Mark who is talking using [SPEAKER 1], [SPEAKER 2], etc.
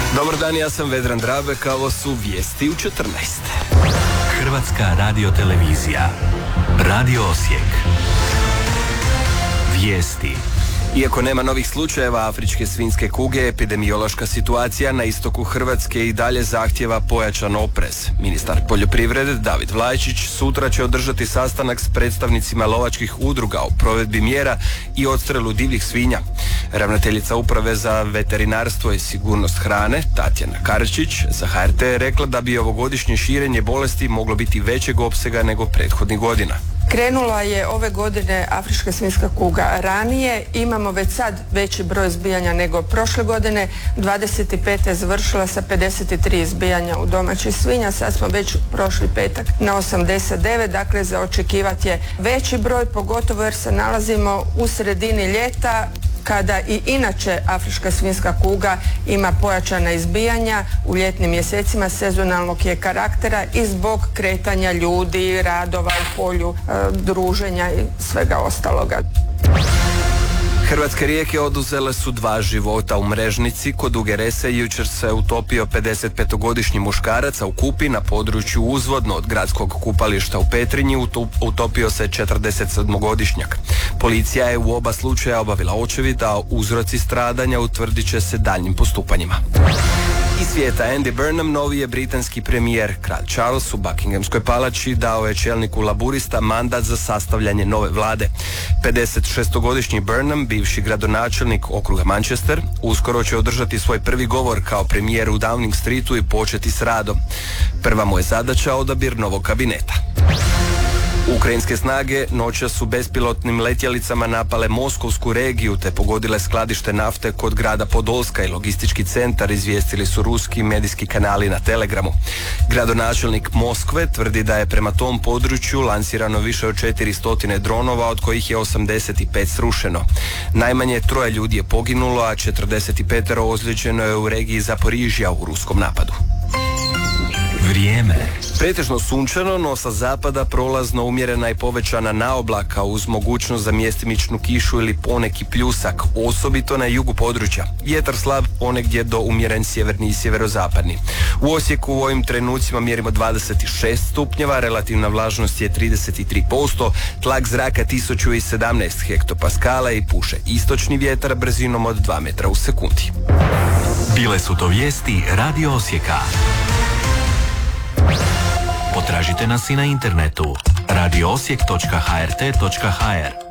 [SPEAKER 1] Dobar dan, ja sam Vedran Drabek, a ovo su vijesti u 14.
[SPEAKER 2] Hrvatska radiotelevizija. Radio Osijek. Vijesti.
[SPEAKER 1] Iako nema novih slučajeva afričke svinjske kuge, epidemiološka situacija na istoku Hrvatske i dalje zahtjeva pojačan oprez. Ministar poljoprivrede David Vlajčić sutra će održati sastanak s predstavnicima lovačkih udruga o provedbi mjera i odstrelu divljih svinja. Ravnateljica uprave za veterinarstvo i sigurnost hrane Tatjana Karčić za HRT je rekla da bi ovogodišnje širenje bolesti moglo biti većeg opsega nego prethodnih godina.
[SPEAKER 3] Krenula je ove godine afrička svinjska kuga ranije, imamo već sad veći broj izbijanja nego prošle godine, 25. je završila sa 53 izbijanja u domaćih svinja, sad smo već prošli petak na 89, dakle za očekivati je veći broj, pogotovo jer se nalazimo u sredini ljeta, kada i inače afrička svinjska kuga ima pojačana izbijanja u ljetnim mjesecima, sezonalnog je karaktera i zbog kretanja ljudi, radova u polju, druženja i svega ostaloga.
[SPEAKER 1] Hrvatske rijeke oduzele su 2 života u Mrežnici. Kod Duge Rese jučer se utopio 55-godišnji muškarac, a u Kupi na području uzvodno od gradskog kupališta u Petrinji utopio se 47-godišnjak. Policija je u oba slučaja obavila očevid, a uzroci stradanja utvrdit će se daljnjim postupanjima. Iz svijeta, Andy Burnham, novi je britanski premijer. Kralj Charles u Buckinghamskoj palači dao je čelniku laburista mandat za sastavljanje nove vlade. 56-godišnji Burnham, bivši gradonačelnik okruga Manchester, uskoro će održati svoj prvi govor kao premijer u Downing Streetu i početi s radom. Prva mu je zadaća odabir novog kabineta. Ukrajinske snage noćas su bespilotnim letjelicama napale Moskovsku regiju te pogodile skladište nafte kod grada Podolska i logistički centar, izvijestili su ruski medijski kanali na Telegramu. Gradonačelnik Moskve tvrdi da je prema tom području lansirano više od 400 dronova, od kojih je 85 srušeno. Najmanje 3 ljudi je poginulo, a 45 ozlijeđeno je u regiji Zaporižja u ruskom napadu.
[SPEAKER 2] Vrijeme.
[SPEAKER 1] Pretežno sunčano, no sa zapada prolazno umjerena i povećana naoblaka uz mogućnost za mjestimičnu kišu ili poneki pljusak, osobito na jugu područja. Vjetar slab, ponegdje do umjeren sjeverni i sjeverozapadni. U Osijeku u ovim trenucima mjerimo 26 stupnjeva, relativna vlažnost je 33%, tlak zraka 1017 hektopaskala i puše istočni vjetar brzinom od 2 metra u sekundi.
[SPEAKER 2] Bile su to vijesti Radio Osijeka. Potražite nas i na internetu radioosijek.hrt.hr.